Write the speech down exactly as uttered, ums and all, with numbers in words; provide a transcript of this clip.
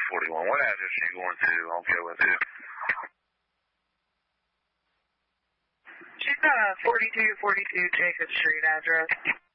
forty-one. What address are you going to on K O N two? She's got a forty-two forty-two Jacob Street address.